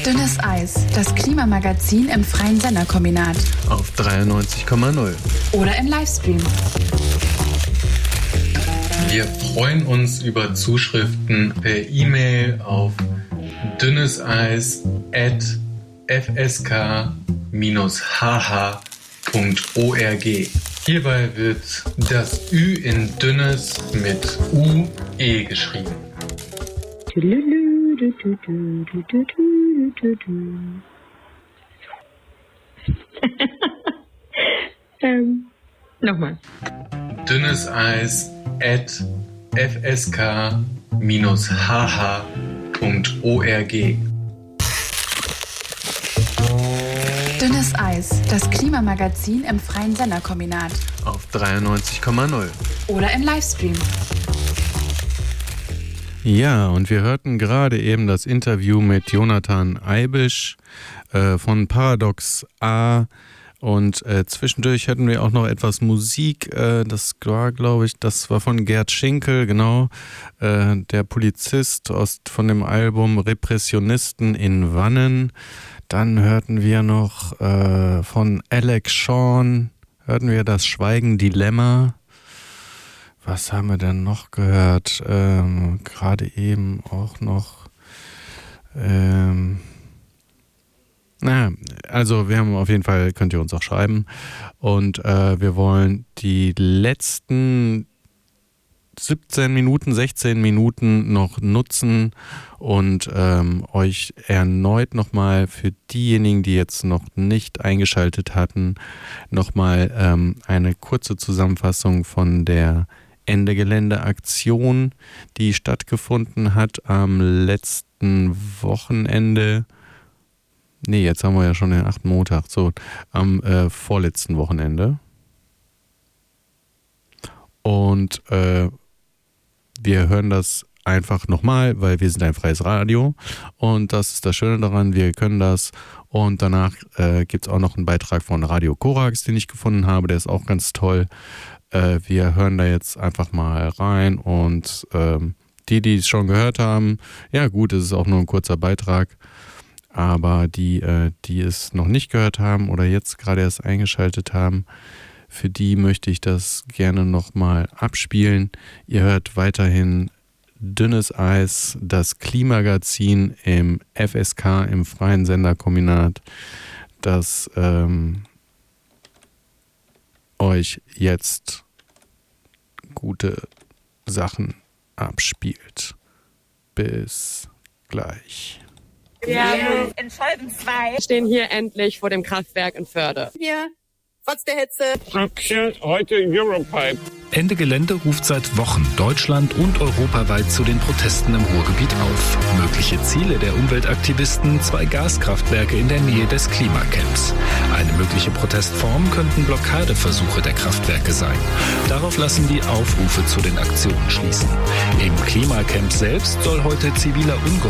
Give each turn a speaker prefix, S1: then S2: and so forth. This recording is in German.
S1: Dünnes Eis, das Klimamagazin im Freien Senderkombinat.
S2: Auf 93,0.
S1: Oder im Livestream.
S2: Wir freuen uns über Zuschriften per E-Mail auf dünneseis@fsk-hh.org. Hierbei wird das Ü in Dünnes mit UE geschrieben.
S3: Nochmal.
S2: dünneseis@fsk-hh.org.
S1: Dünnes Eis, das Klimamagazin im Freien Senderkombinat.
S2: Auf 93,0.
S1: Oder im Livestream.
S2: Ja, und wir hörten gerade eben das Interview mit Jonathan Eibisch von Paradox A. Und zwischendurch hatten wir auch noch etwas Musik. Das war, glaube ich, das war von Gerd Schinkel, genau. Der Polizist von dem Album Repressionisten in Wannen. Dann hörten wir noch von Alex Shawn, hörten wir das Schweigen-Dilemma. Was haben wir denn noch gehört? Gerade eben auch noch. Also wir haben auf jeden Fall, könnt ihr uns auch schreiben. Und wir wollen die letzten 16 Minuten noch nutzen und euch erneut nochmal für diejenigen, die jetzt noch nicht eingeschaltet hatten, nochmal eine kurze Zusammenfassung von der Ende-Gelände-Aktion, die stattgefunden hat am letzten Wochenende. Nee, jetzt haben wir ja schon den 8. Montag, so am vorletzten Wochenende. Und wir hören das einfach nochmal, weil wir sind ein freies Radio und das ist das Schöne daran, wir können das. Und danach gibt es auch noch einen Beitrag von Radio Korax, den ich gefunden habe, der ist auch ganz toll. Wir hören da jetzt einfach mal rein und die es schon gehört haben, ja gut, es ist auch nur ein kurzer Beitrag, aber die es noch nicht gehört haben oder jetzt gerade erst eingeschaltet haben, für die möchte ich das gerne nochmal abspielen. Ihr hört weiterhin Dünnes Eis, das Klimagazin im FSK, im Freien Senderkombinat, das euch jetzt gute Sachen abspielt. Bis gleich.
S4: Wir in Folgen 2
S5: stehen hier endlich vor dem Kraftwerk in Förde.
S4: Hier, trotz der Hitze.
S6: Abschied heute Europipe.
S7: Ende Gelände ruft seit Wochen Deutschland und europaweit zu den Protesten im Ruhrgebiet auf. Mögliche Ziele der Umweltaktivisten: 2 Gaskraftwerke in der Nähe des Klimacamps. Eine mögliche Protestform könnten Blockadeversuche der Kraftwerke sein. Darauf lassen die Aufrufe zu den Aktionen schließen. Im Klimacamp selbst soll heute ziviler Ungehorsam